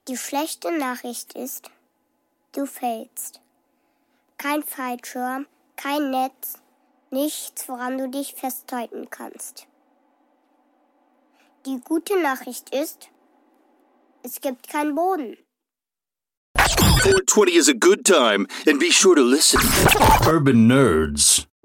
Die schlechte Nachricht ist, du fällst. Kein Fallschirm, kein Netz, nichts, woran du dich festhalten kannst. Die gute Nachricht ist, es gibt keinen Boden. 420 is a good time, and be sure to listen. Urban Nerds.